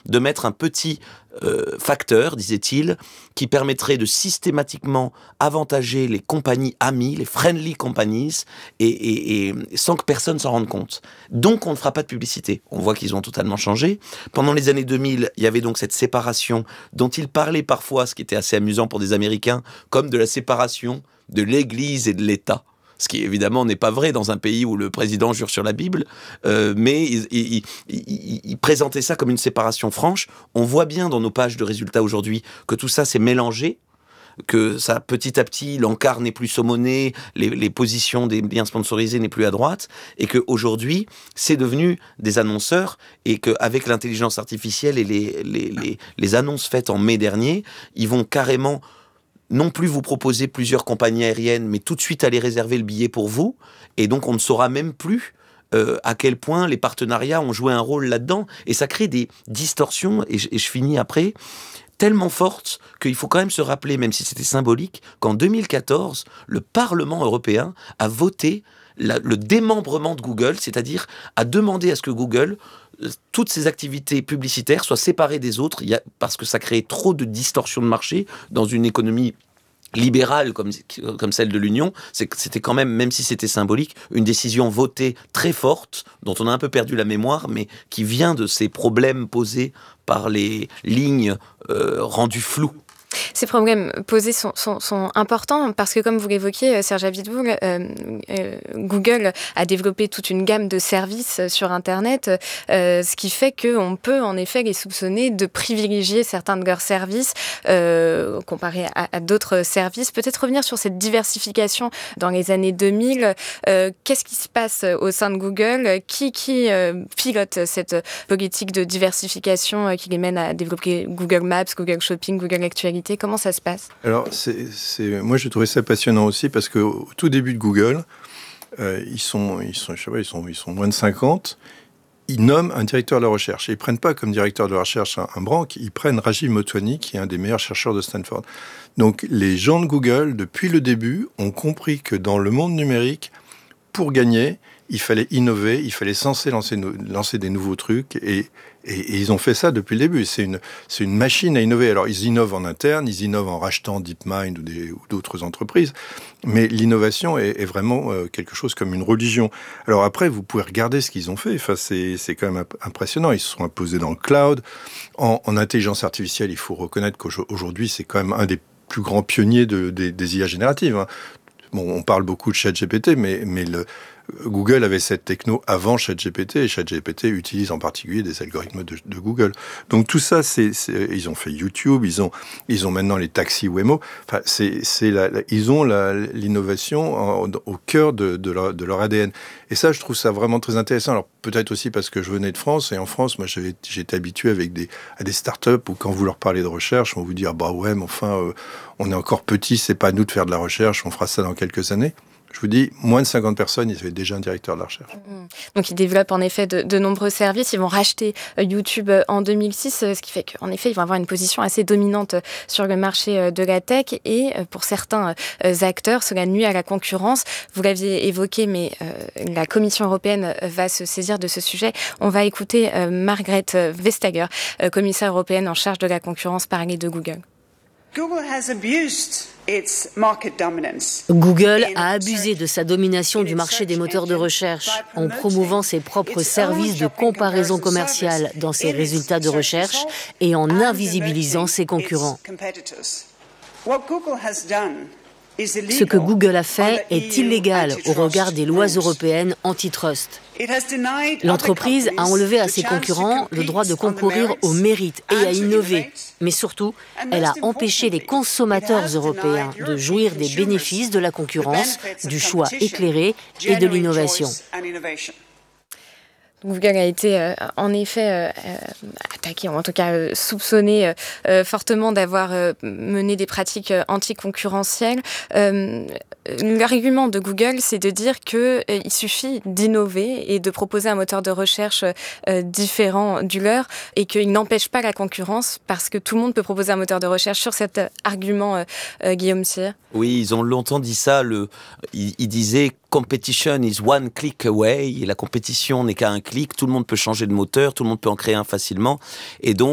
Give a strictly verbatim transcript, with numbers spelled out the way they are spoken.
de mettre un petit euh, facteur, disait-il, qui permettrait de systématiquement avantager les compagnies amies, les friendly companies, et, et, et sans que personne s'en rende compte. Donc on ne fera pas de publicité. On voit qu'ils ont totalement changé. Pendant les années deux mille, il y avait donc cette séparation dont il parlait parfois, ce qui était assez amusant pour des Américains, comme de la séparation de l'Église et de l'État. Ce qui évidemment n'est pas vrai dans un pays où le président jure sur la Bible, euh, mais il, il, il, il présentait ça comme une séparation franche. On voit bien dans nos pages de résultats aujourd'hui que tout ça s'est mélangé, que ça petit à petit l'encart n'est plus saumonné, les, les positions des biens sponsorisés n'est plus à droite, et qu'aujourd'hui c'est devenu des annonceurs, et qu'avec l'intelligence artificielle et les, les, les, les annonces faites en mai dernier, ils vont carrément non plus vous proposer plusieurs compagnies aériennes, mais tout de suite aller réserver le billet pour vous, et donc on ne saura même plus euh, à quel point les partenariats ont joué un rôle là-dedans, et ça crée des distorsions, et je, et je finis après, tellement fortes qu'il faut quand même se rappeler, même si c'était symbolique, qu'en deux mille quatorze, le Parlement européen a voté la, le démembrement de Google, c'est-à-dire a demandé à ce que Google, toutes ces activités publicitaires soient séparées des autres, il y a, parce que ça créait trop de distorsions de marché dans une économie libérale comme, comme celle de l'Union. C'est, c'était quand même, même si c'était symbolique, une décision votée très forte, dont on a un peu perdu la mémoire, mais qui vient de ces problèmes posés par les lignes euh, rendues floues. Ces problèmes posés sont, sont, sont importants parce que, comme vous l'évoquiez, Serge Abiteboul, euh, euh, Google a développé toute une gamme de services sur Internet, euh, ce qui fait qu'on peut en effet les soupçonner de privilégier certains de leurs services euh, comparé à, à d'autres services. Peut-être revenir sur cette diversification dans les années deux mille. Euh, qu'est-ce qui se passe au sein de Google ? Qui, qui euh, pilote cette politique de diversification euh, qui les mène à développer Google Maps, Google Shopping, Google Actualité ? Comment ça se passe ? Alors, c'est, c'est, moi, j'ai trouvé ça passionnant aussi parce qu'au tout début de Google, euh, ils, sont, ils, sont, je sais pas, ils, sont, ils sont moins de cinquante, ils nomment un directeur de la recherche. Et ils ne prennent pas comme directeur de la recherche un, un branque, ils prennent Rajiv Motwani, qui est un des meilleurs chercheurs de Stanford. Donc, les gens de Google, depuis le début, ont compris que dans le monde numérique, pour gagner, il fallait innover, il fallait censé lancer, lancer des nouveaux trucs, et, et, et ils ont fait ça depuis le début. C'est une, c'est une machine à innover. Alors, ils innovent en interne, ils innovent en rachetant DeepMind ou, des, ou d'autres entreprises, mais l'innovation est, est vraiment euh, quelque chose comme une religion. Alors après, vous pouvez regarder ce qu'ils ont fait. Enfin, c'est, c'est quand même impressionnant. Ils se sont imposés dans le cloud. En, en intelligence artificielle, il faut reconnaître qu'aujourd'hui, c'est quand même un des plus grands pionniers de, de, des I A génératives, hein. Bon, on parle beaucoup de ChatGPT, mais, mais le, Google avait cette techno avant ChatGPT, et ChatGPT utilise en particulier des algorithmes de, de Google. Donc tout ça, c'est, c'est, ils ont fait YouTube, ils ont, ils ont maintenant les taxis Waymo. Enfin, c'est, c'est la, la, ils ont la, l'innovation en, au cœur de, de, leur, de leur A D N. Et ça, je trouve ça vraiment très intéressant. Alors peut-être aussi parce que je venais de France, et en France, moi, j'avais, j'étais habitué avec des, à des startups où quand vous leur parlez de recherche, on vous dit ah bah ouais, mais enfin, euh, on est encore petit, c'est pas à nous de faire de la recherche, on fera ça dans quelques années. Je vous dis, moins de cinquante personnes, ils avaient déjà un directeur de la recherche. Donc, ils développent en effet de, de nombreux services. Ils vont racheter euh, YouTube en deux mille six, ce qui fait qu'en effet, ils vont avoir une position assez dominante sur le marché de la tech. Et euh, pour certains euh, acteurs, cela nuit à la concurrence. Vous l'aviez évoqué, mais euh, la Commission européenne va se saisir de ce sujet. On va écouter euh, Margrethe Vestager, euh, commissaire européenne en charge de la concurrence, parler de Google. Google a abusé de sa domination du marché des moteurs de recherche en promouvant ses propres services de comparaison commerciale dans ses résultats de recherche et en invisibilisant ses concurrents. Ce que Google a fait est illégal au regard des lois européennes antitrust. L'entreprise a enlevé à ses concurrents le droit de concourir au mérite et à innover. Mais surtout, elle a empêché les consommateurs européens de jouir des bénéfices de la concurrence, du choix éclairé et de l'innovation. Google a été euh, en effet euh, attaqué, ou en tout cas euh, soupçonné euh, euh, fortement d'avoir euh, mené des pratiques euh, anticoncurrentielles. Euh, l'argument de Google, c'est de dire qu'il euh, suffit d'innover et de proposer un moteur de recherche euh, différent du leur, et qu'il n'empêche pas la concurrence parce que tout le monde peut proposer un moteur de recherche. Sur cet argument, euh, euh, Guillaume Sire. Oui, ils ont longtemps dit ça. Le, ils, ils disaient competition is one click away, et la compétition n'est qu'à un clic, tout le monde peut changer de moteur, tout le monde peut en créer un facilement, et donc